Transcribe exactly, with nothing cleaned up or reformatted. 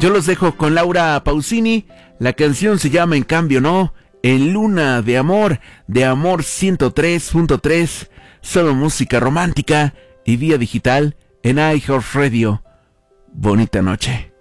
Yo los dejo con Laura Pausini. La canción se llama En Cambio No, en Luna de Amor, de Amor ciento tres punto tres, solo música romántica y vía digital en iHeartRadio. Bonita noche.